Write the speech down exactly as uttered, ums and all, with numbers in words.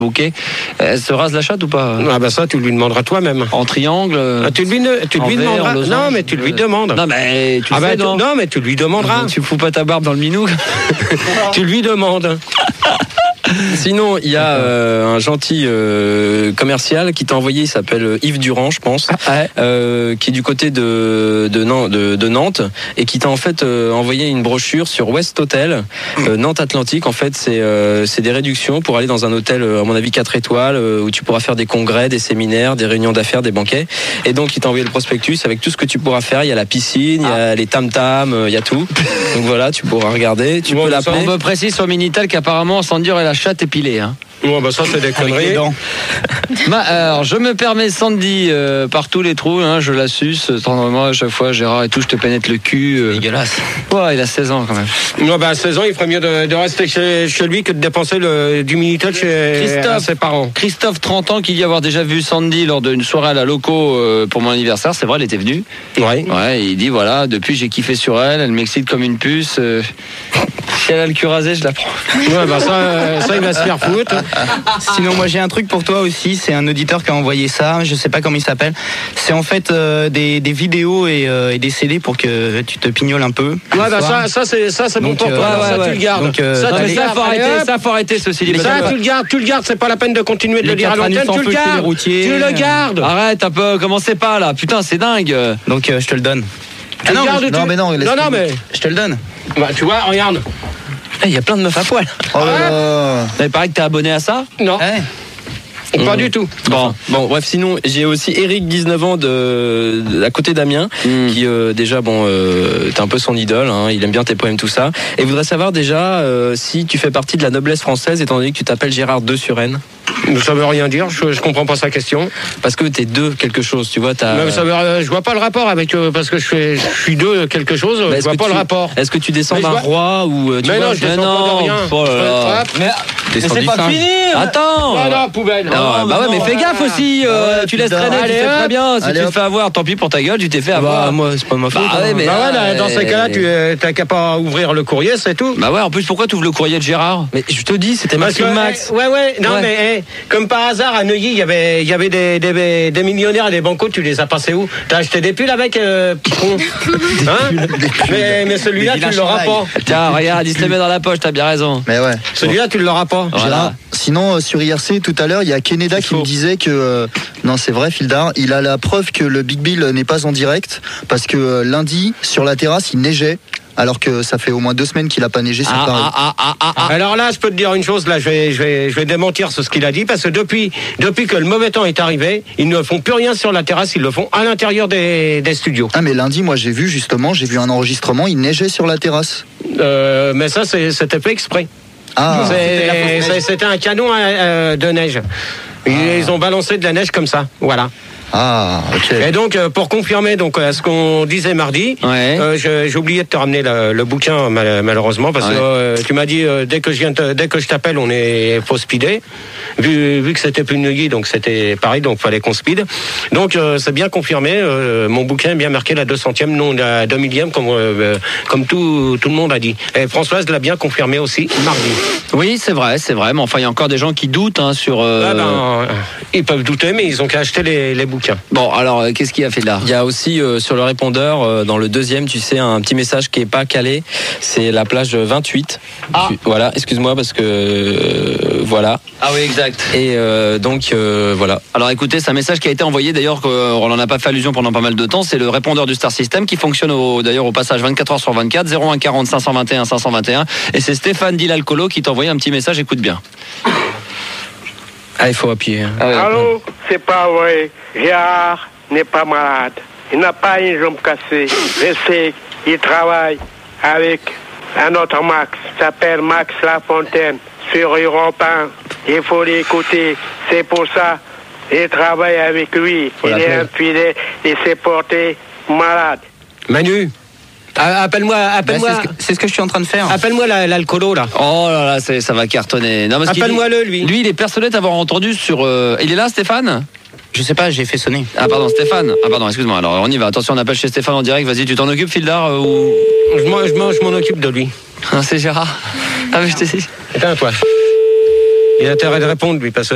bouquet. Elle se rase la chatte ou pas? Ah bah ça, tu lui demanderas toi-même. En triangle. Ah, tu lui, tu lui verre, demanderas. losange, Non, mais tu lui demandes. Non, mais tu ah le bah, fais, tu, non, non, mais tu lui demanderas. Tu fous pas ta barbe dans le minou. Tu lui demandes. Sinon, il y a euh, un gentil euh, commercial qui t'a envoyé, il s'appelle Yves Durand, je pense, Ah, ouais. euh, qui est du côté de, de, Nantes, de, de Nantes, et qui t'a en fait euh, envoyé une brochure sur West Hotel, euh, Nantes Atlantique. En fait, c'est euh, c'est des réductions pour aller dans un hôtel, euh, à mon avis, quatre étoiles, euh, où tu pourras faire des congrès, des séminaires, des réunions d'affaires, des banquets. Et donc, il t'a envoyé le prospectus avec tout ce que tu pourras faire. Il y a la piscine, il y a les tam-tams, euh, il y a tout. Donc voilà, tu pourras regarder, tu Bon, peux ça, l'appeler. On me précise sur Minitel qu'apparemment, Sandur et la chatte épilée. Hein. Ouais, bah ça, c'est des conneries. Bah, alors, je me permets, Sandy, euh, par tous les trous, hein, je la suce tendrement à chaque fois, Gérard et tout, je te pénètre le cul. Euh... Dégueulasse. Ouais, il a seize ans quand même. Ouais, bah à seize ans, il ferait mieux de, de rester chez, chez lui que de dépenser le, du Minitel chez Christophe. ses parents. Christophe, trente ans, qui dit avoir déjà vu Sandy lors d'une soirée à la loco euh, pour mon anniversaire. C'est vrai, elle était venue. Ouais. Ouais, il dit voilà, depuis j'ai kiffé sur elle, elle m'excite comme une puce. Euh... Si elle a le cul rasé, je la prends. Ouais, bah ça, euh, ça, il va se faire foutre. Sinon, moi j'ai un truc pour toi aussi. C'est un auditeur qui a envoyé ça. Je sais pas comment il s'appelle. C'est en fait euh, des, des vidéos et, euh, et des C D pour que tu te pignoles un peu. Ouais, bah ça, ça c'est ça, c'est bon Donc, pour euh, toi. ouais, Alors, ça, ouais, tu le gardes. donc, euh, ça, Non, tu mais le ça, gardes. faut arrêter, Allez, hop. ça, faut arrêter ceci dit. Mais ça, tu le gardes, tu le gardes. C'est pas la peine de continuer de Les le dire à quatre années l'antenne. sans Tu le feu chez les gardes. routiers. Tu le gardes. Arrête un peu, commencez pas là. Putain, c'est dingue. Donc euh, je te le donne. Tu le gardes. non, tu- mais non, non, non, mais Je te le donne. bah, tu vois, regarde. Il y a plein de meufs à poil. Oh là là. Il paraît que t'es abonné à ça. Non, Eh pas Mmh. du tout. Bon, bon, bref, sinon j'ai aussi Eric, dix-neuf ans, de, de à côté d'Amiens, Mm. qui euh, déjà bon, euh, t'es un peu son idole, hein, il aime bien tes poèmes, tout ça, et voudrait savoir déjà euh, si tu fais partie de la noblesse française, étant donné que tu t'appelles Gérard de Suresnes. Ça veut rien dire. Je, je comprends pas sa question. Parce que t'es de quelque chose, tu vois, t'as. Mais ça veut, je vois pas le rapport avec euh, parce que je, fais, je suis de quelque chose. Bah, je est-ce vois que pas tu- le rapport. Est-ce que tu descends Mais je d'un vois- roi ou euh, tu Mais vois, non, je descends pas de rien. Oh là là. Hop. T'es Mais sans c'est pas singe. fini. Attends. Non, non, poubelle. Non, bah ouais, mais fais gaffe aussi. euh, Ouais, tu laisses putain. traîner, tu Allez, sais hop. très bien. Si Allez, tu te hop. fais avoir, tant pis pour ta gueule, tu t'es fait avoir. Bah, moi, c'est pas ma faute. Bah ouais, mais Bah ouais, là, là, dans ces euh, cas-là, tu euh, t'as qu'à pas ouvrir le courrier, c'est tout. Bah ouais, en plus, pourquoi tu ouvres le courrier de Gérard? Mais je te dis, c'était Parce que, Maxime Max. eh, ouais, ouais, non, Ouais. mais eh, comme par hasard, à Neuilly, il y avait, il y avait des, des, des millionnaires et des bancos, tu les as passés où? T'as acheté des pulls avec, euh, petit con. Hein? Mais, mais celui-là, Des tu l'auras pas. Tiens, regarde, il se les met dans la poche, t'as bien raison. Mais ouais. Celui-là, tu l'auras pas. Voilà. Gérard, sinon euh, sur I R C tout à l'heure il y a Keneda qui faux. me disait que euh, non c'est vrai Fildar, il a la preuve que le Big Bill n'est pas en direct parce que euh, lundi sur la terrasse il neigeait alors que ça fait au moins deux semaines qu'il a pas neigé sur Ah, Paris. ah, ah, ah, ah, ah. Alors là, je peux te dire une chose, là, je vais, je vais, je vais démentir sur ce qu'il a dit, parce que depuis, depuis que le mauvais temps est arrivé, ils ne font plus rien sur la terrasse, ils le font à l'intérieur des, des studios. Ah mais lundi moi j'ai vu justement, j'ai vu un enregistrement, il neigeait sur la terrasse. Euh, mais ça, c'est- c'était fait exprès. Ah, C'est- c'est- C'était un canon euh, de neige. Ils, ils ont balancé de la neige comme ça, voilà. ah ok. Et donc, euh, pour confirmer donc euh, ce qu'on disait mardi, Ouais. euh, je- j'ai oublié de te ramener le, le bouquin mal- malheureusement parce Ouais. que euh, tu m'as dit euh, dès que je viens te- dès que je t'appelle, on est faut speeder. Vu, vu que c'était plus Neuilly, donc c'était pareil, donc fallait qu'on speed. Donc euh, c'est bien confirmé. euh, mon bouquin est bien marqué la deux centième, non la deux millième, comme euh, comme tout tout le monde a dit. Et Françoise l'a bien confirmé aussi mardi. Oui, c'est vrai, c'est vrai. Mais enfin, il y a encore des gens qui doutent hein, sur. euh, Ah ben, euh, ils peuvent douter, mais ils ont qu'à acheter les, les bouquins. Bon, alors, euh, qu'est-ce qu'il a fait là? Il y a aussi euh, sur le répondeur, euh, dans le deuxième, tu sais, un petit message qui est pas calé. C'est la plage vingt-huit. Ah. Tu- voilà, excuse-moi parce que euh, voilà. Ah oui, exact. Et euh, donc euh, voilà. Alors écoutez, c'est un message qui a été envoyé, d'ailleurs, on n'en a pas fait allusion pendant pas mal de temps, c'est le répondeur du Star System qui fonctionne au, d'ailleurs au passage vingt-quatre heures sur vingt-quatre, zéro un quarante cinq cent vingt et un cinq cent vingt et un, et c'est Stéphane Dilalcolo qui t'a envoyé un petit message, écoute bien. Ah, il faut appuyer. hein. Allô, c'est pas vrai. Gérard n'est pas malade. Il n'a pas une jambe cassée. Je sais, il travaille avec un autre Max. Il s'appelle Max Lafontaine sur Europe un. Il faut l'écouter. C'est pour ça il travaille avec lui. Faut il est l'appeler. infidèle. Il s'est porté malade. Manu, a- appelle-moi, Bah, appelle-moi, c'est, ce que, c'est ce que je suis en train de faire. appelle-moi la- l'alcoolo là. Oh là là, c'est- ça va cartonner. Non, parce qu'il- Appelle-moi-le, lui. Lui, il est persuadé d'avoir entendu sur... euh, Il est là, Stéphane? Je sais pas, j'ai fait sonner. Ah pardon, Stéphane. Ah pardon, excuse-moi. Alors on y va. Attention, on appelle chez Stéphane en direct. Vas-y, tu t'en occupes, Fildar euh, ou... Je m'en, je m'en- je m'en occupe de lui. Ah, c'est Gérard. Ah mais je t'ai dit. Attends, toi. Il a intérêt de répondre, lui, parce que